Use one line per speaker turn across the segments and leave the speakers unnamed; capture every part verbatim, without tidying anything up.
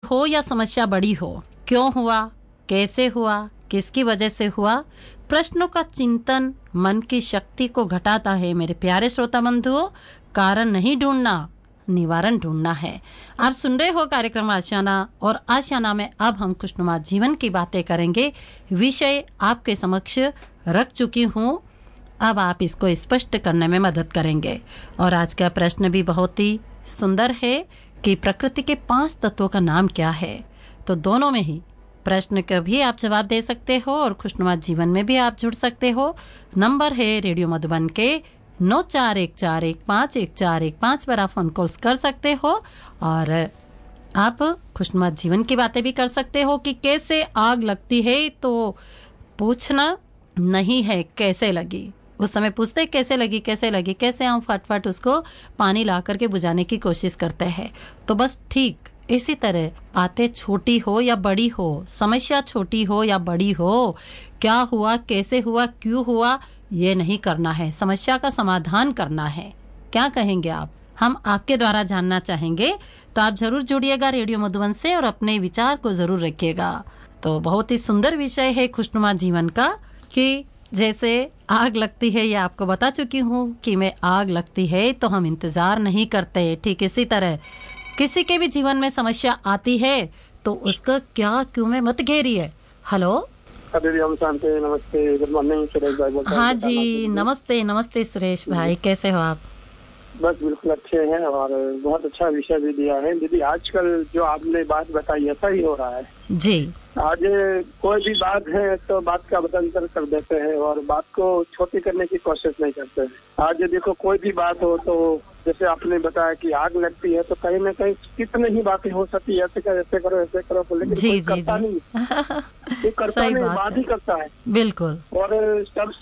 हो या समस्या बड़ी हो, क्यों हुआ, कैसे हुआ, किसकी वजह से हुआ, प्रश्नों का चिंतन मन की शक्ति को घटाता है। मेरे प्यारे श्रोता बंधुओं, कारण नहीं ढूंढना, निवारण ढूंढना है। आप सुन रहे हो कार्यक्रम आशियाना, और आशियाना में अब हम खुशनुमा जीवन की बातें करेंगे। विषय आपके समक्ष रख चुकी हूँ, अब आप इसको स्पष्ट करने में मदद करेंगे। और आज का प्रश्न भी बहुत ही सुंदर है कि प्रकृति के पांच तत्वों का नाम क्या है। तो दोनों में ही प्रश्न का भी आप जवाब दे सकते हो और खुशनुमा जीवन में भी आप जुड़ सकते हो। नंबर है रेडियो मधुबन के नौ चार एक चार एक पाँच एक चार एक पाँच पर आप फोन कॉल्स कर सकते हो और आप खुशनुमा जीवन की बातें भी कर सकते हो कि कैसे आग लगती है, तो पूछना नहीं है कैसे लगी। उस समय पूछते कैसे लगी कैसे लगी, कैसे हम फटफट उसको पानी ला करके बुझाने की कोशिश करते हैं। तो बस ठीक इसी तरह बातें छोटी हो या बड़ी हो, समस्या छोटी हो या बड़ी हो, क्या हुआ, कैसे हुआ, क्यों हुआ, ये नहीं करना है, समस्या का समाधान करना है। क्या कहेंगे आप? हम आपके द्वारा जानना चाहेंगे, तो आप जरूर जुड़िएगा रेडियो मधुबन से और अपने विचार को जरूर रखिएगा। तो बहुत ही सुंदर विषय है खुशनुमा जीवन का कि जैसे आग लगती है, ये आपको बता चुकी हूँ कि मैं आग लगती है तो हम इंतजार नहीं करते। ठीक इसी तरह किसी के भी जीवन में समस्या आती है तो उसका क्या क्यों में मत घेरिए। हेलो,
नमस्ते, गुड मॉर्निंग, सुरेश भाई बोलता हूं।
हाँ जी, नमस्ते नमस्ते सुरेश भाई, कैसे हो आप?
बस बिल्कुल अच्छे हैं और बहुत अच्छा विषय भी दिया है दीदी। आजकल जो आपने बात बताई ऐसा ही हो रहा है
जी।
आज कोई भी बात है तो बात का बदंतर कर देते हैं और बात को छोटी करने की कोशिश नहीं करते हैं। आज देखो कोई भी बात हो तो जैसे आपने बताया कि आग लगती है तो कहीं ना कहीं कितने ही बातें हो सकती है, ऐसे करो ऐसे करो ऐसे करो, लेकिन
जी,
कोई
जी,
करता
जी।
नहीं, कोई करता नहीं, बात ही करता है।
बिल्कुल।
और सब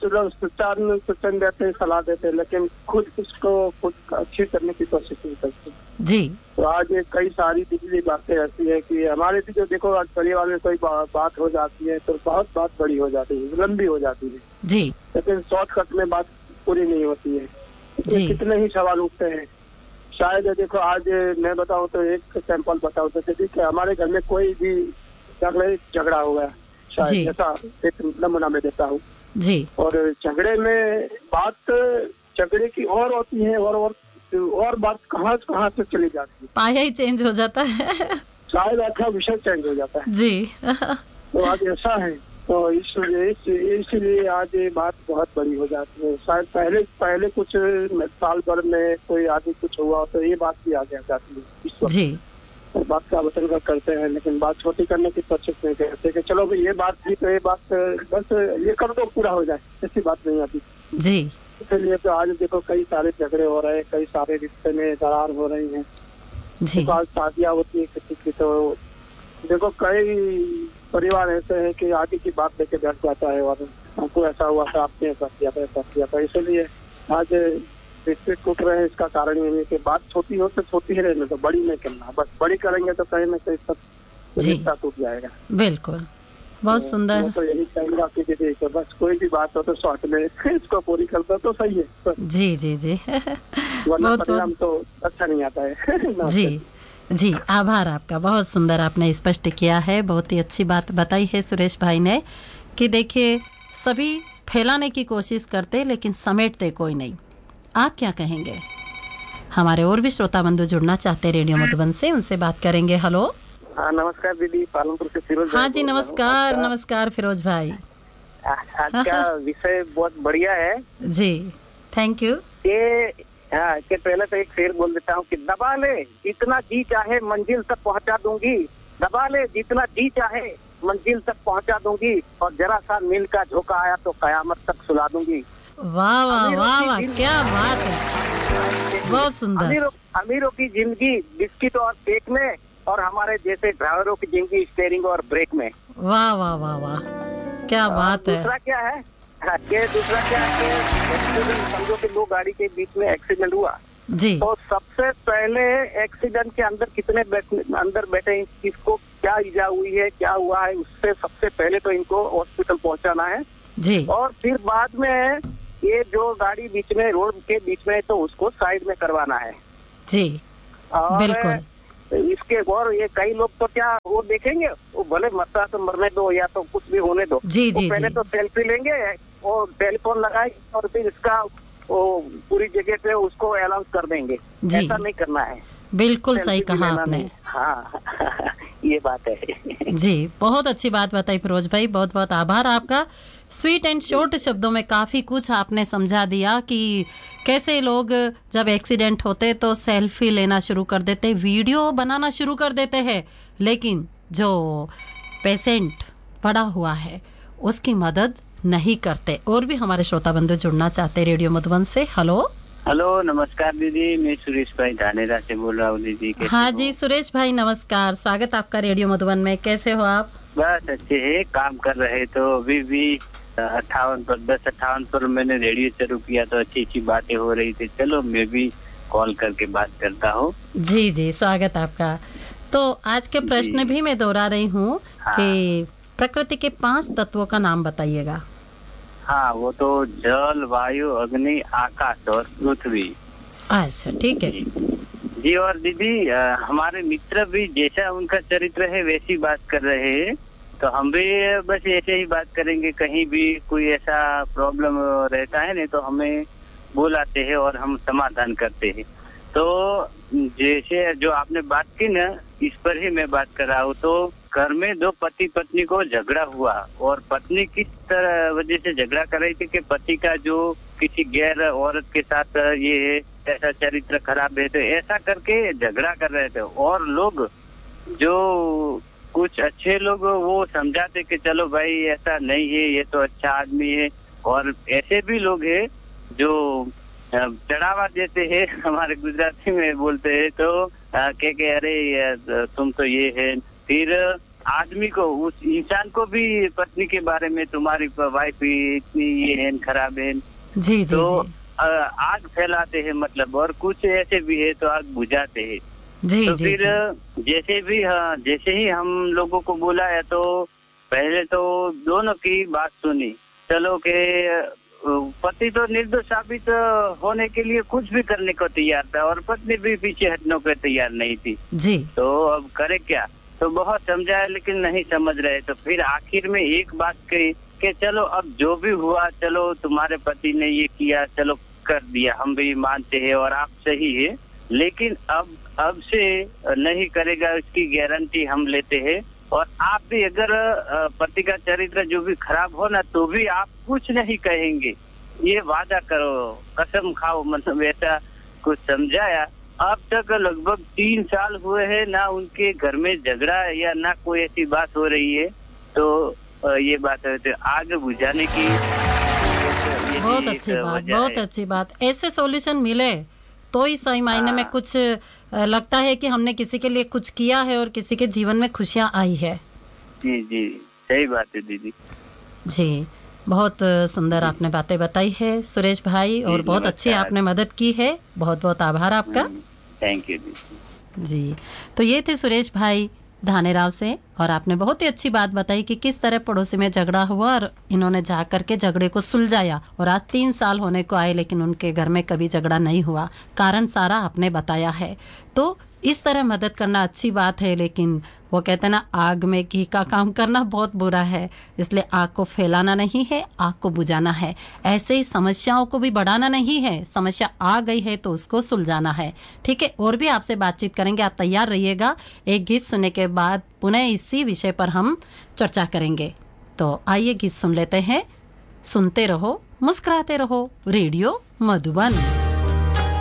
सुचन देते हैं, सलाह देते हैं, लेकिन खुद उसको खुद अच्छी करने की कोशिश नहीं करते
जी।
तो आज कई सारी पिछली बातें ऐसी है कि हमारे भी जो देखो आज परिवार में कोई बा, बात हो जाती है तो बहुत बात बड़ी हो जाती है, लंबी हो जाती है
जी।
लेकिन शॉर्टकट में बात पूरी नहीं होती है।
जी।
कितने ही सवाल उठते हैं। शायद देखो आज मैं बताऊं तो एक सैंपल बताऊं तो कि हमारे घर में कोई भी झगड़ा हो गया, शायद ऐसा एक नमूना में देता हूँ
जी।
और झगड़े में बात झगड़े की और होती है और और और बात कहाँ कहाँ से चली जाती है,
पाया ही चेंज हो जाता है।
शायद अच्छा विषय चेंज हो जाता है
जी।
तो आज ऐसा है तो इसलिए इसलिए आज ये बात बहुत बड़ी हो जाती है। शायद पहले पहले कुछ साल भर में कोई आगे कुछ हुआ तो ये बात भी आगे आ जाती है इस वक्त
जी।
और बात का वतन करते हैं, लेकिन बात छोटी करने की कोशिश नहीं करते कि चलो भाई ये बात थी तो ये बात बस ये कर दो पूरा हो जाए, ऐसी बात नहीं आती
जी।
इसलिए तो आज देखो कई सारे झगड़े हो रहे हैं, कई सारे रिश्ते में दरार हो रही है
जी।
तो आज शादियाँ होती है किसी की तो देखो कई परिवार ऐसे हैं कि आगे की बात लेके बैठ जाता है और हमको ऐसा हुआ था, आपने ऐसा किया था ऐसा किया था, इसलिए आज रिश्ते टूट रहे हैं। इसका कारण ये है कि बात छोटी हो तो छोटी ही रहने तो बड़ी नहीं करना, बस बड़ी करेंगे तो कहीं ना कहीं सब रिश्ता टूट जाएगा।
बिल्कुल, बहुत सुंदर।
मैं तो यही कहूँगा कि दीदी तो बस कोई भी बात हो तो शॉर्ट में इसको पूरी कर दो तो सही है।
जी जी जी।
वरना परिणाम तो अच्छा नहीं आता है।
जी जी, आभार आपका, बहुत सुंदर आपने स्पष्ट किया है। बहुत ही अच्छी बात बताई है सुरेश भाई ने कि देखिए सभी फैलाने की कोशिश करते लेकिन समेटते कोई नहीं। आप क्या कहेंगे? हमारे और भी श्रोता बंधु जुड़ना चाहते रेडियो मधुबन से, उनसे बात करेंगे। हेलो,
हाँ नमस्कार दीदी, पालनपुर से फिरोज।
हाँ जी नमस्कार। नमस्कार फिरोज भाई,
आज का विषय बहुत बढ़िया है
जी, थैंक यू।
के हाँ के पहले तो एक शेर बोल देता हूँ कि दबा ले जितना जी चाहे मंजिल तक पहुँचा दूंगी, दबा ले जितना जी चाहे मंजिल तक पहुँचा दूंगी, और जरा सा नील का झोंका आया तो कयामत तक सुला दूंगी।
वाह वाह वाह वाह, क्या बात है, बहुत सुंदर।
अमीरों अमीरों की जिंदगी बिस्किट और केक में, और हमारे जैसे ड्राइवरों की जिंदगी स्टीयरिंग और ब्रेक में।
वाह वाह वाह वाह, क्या बात है।
दूसरा क्या है के दूसरा क्या है कि एक्सीडेंट, समझो कि दो गाड़ी के बीच में एक्सीडेंट हुआ
जी,
तो सबसे पहले एक्सीडेंट के अंदर कितने बैठे अंदर बैठे, किसको क्या इजा हुई है, क्या हुआ है, उससे सबसे पहले तो इनको हॉस्पिटल पहुंचाना है
जी,
और फिर बाद में ये जो गाड़ी बीच में रोड के बीच में तो उसको साइड में करवाना है
जी,
और
बिल्कुल।
इसके और ये कई लोग तो क्या वो देखेंगे, वो भले मरता तो मरने दो या तो कुछ भी होने दो,
जी जी
पहले
जी।
तो सेल्फी लेंगे और टेलीफोन लगाएंगे और फिर इसका वो पूरी जगह पे उसको अनाउंस कर देंगे।
जी।
ऐसा नहीं करना है,
बिल्कुल सही
सेल्फी भी
कहा
लेना
आपने।
नहीं। हाँ ये बात है।
जी, बहुत अच्छी बात बताई फिरोज भाई, बहुत बहुत आभार आपका। स्वीट एंड शॉर्ट शब्दों में काफ़ी कुछ आपने समझा दिया कि कैसे लोग जब एक्सीडेंट होते तो सेल्फी लेना शुरू कर देते, वीडियो बनाना शुरू कर देते हैं, लेकिन जो पेशेंट पड़ा हुआ है उसकी मदद नहीं करते। और भी हमारे श्रोता बंधु जुड़ना चाहते रेडियो मधुबन से। हेलो।
हेलो, नमस्कार दीदी, मैं सुरेश भाई धानेरा से बोल रहा हूँ दीदी। कैसे
हाँ
हो?
जी सुरेश भाई नमस्कार, स्वागत आपका रेडियो मधुबन में। कैसे हो आप?
बस अच्छे है, काम कर रहे तो अभी भी अट्ठावन पर दस अट्ठावन पर मैंने रेडियो शुरू किया तो अच्छी अच्छी बातें हो रही थी। चलो मैं भी कॉल करके बात करता हूँ।
जी जी स्वागत आपका। तो आज के प्रश्न भी मैं दोहरा रही हूँ
हाँ।
कि प्रकृति के पांच तत्वों का नाम बताइएगा।
हाँ, वो तो जल, वायु, अग्नि, आकाश और पृथ्वी।
अच्छा ठीक है।
जी, और दीदी अ, हमारे मित्र भी जैसा उनका चरित्र है वैसी बात कर रहे हैं, तो हम भी बस ऐसे ही बात करेंगे। कहीं भी कोई ऐसा प्रॉब्लम रहता है नहीं तो हमें बुलाते हैं और हम समाधान करते हैं। तो जैसे जो आपने बात की ना, इस पर ही मैं बात कर रहा हूँ। तो घर में दो पति पत्नी को झगड़ा हुआ और पत्नी किस तरह वजह से झगड़ा कर रही थी कि पति का जो किसी गैर औरत के साथ ये ऐसा चरित्र खराब है, तो ऐसा करके झगड़ा कर रहे थे। और लोग जो कुछ अच्छे लोग वो समझाते कि चलो भाई ऐसा नहीं है, ये तो अच्छा आदमी है। और ऐसे भी लोग हैं जो चढ़ावा देते हैं, हमारे गुजराती में बोलते हैं, तो कह के अरे तुम तो ये है। फिर आदमी को, उस इंसान को भी पत्नी के बारे में तुम्हारी वाइफ इतनी ये है खराब है,
जी जी
तो
जी
आग फैलाते हैं मतलब। और कुछ ऐसे भी है तो आग बुझाते हैं।
जी
तो
जी
फिर
जी।
जैसे भी हाँ, जैसे ही हम लोगों को बुलाया तो पहले तो दोनों की बात सुनी। चलो के पति तो निर्दोष साबित होने के लिए कुछ भी करने को तैयार था और पत्नी भी पीछे हटने को तैयार नहीं थी।
जी
तो अब करे क्या? तो बहुत समझाया लेकिन नहीं समझ रहे। तो फिर आखिर में एक बात कही कि चलो अब जो भी हुआ, चलो तुम्हारे पति ने ये किया, चलो कर दिया, हम भी मानते हैं और आप सही है, लेकिन अब अब से नहीं करेगा इसकी गारंटी हम लेते हैं। और आप भी अगर पति का चरित्र जो भी खराब हो ना तो भी आप कुछ नहीं कहेंगे, ये वादा करो, कसम खाओ, मतलब ऐसा कुछ समझाया। अब तक लगभग तीन साल हुए हैं ना उनके घर में झगड़ा या ना कोई ऐसी बात हो रही है। तो ये बात है तो आग बुझाने की
बहुत अच्छी बात, बहुत अच्छी बात। ऐसे सॉल्यूशन मिले तो ही सही मायने में कुछ लगता है कि हमने किसी के लिए कुछ किया है और किसी के जीवन में खुशियां आई है।
जी जी सही बात है दीदी।
जी बहुत सुंदर आपने बातें बताई है सुरेश भाई, और बहुत अच्छी आपने मदद की है। बहुत बहुत आभार आपका।
थैंक यू दीदी।
जी तो ये थे सुरेश भाई धानेराव से, और आपने बहुत ही अच्छी बात बताई कि किस तरह पड़ोसी में झगड़ा हुआ और इन्होंने जा करके झगड़े को सुलझाया। और आज तीन साल होने को आए लेकिन उनके घर में कभी झगड़ा नहीं हुआ, कारण सारा आपने बताया है। तो इस तरह मदद करना अच्छी बात है, लेकिन वो कहते हैं ना, आग में घी का काम करना बहुत बुरा है। इसलिए आग को फैलाना नहीं है, आग को बुझाना है। ऐसे ही समस्याओं को भी बढ़ाना नहीं है, समस्या आ गई है तो उसको सुलझाना है। ठीक है, और भी आपसे बातचीत करेंगे, आप तैयार रहिएगा। एक गीत सुनने के बाद पुनः इसी विषय पर हम चर्चा करेंगे। तो आइए गीत सुन लेते हैं। सुनते रहो, मुस्कुराते रहो, रेडियो मधुबन।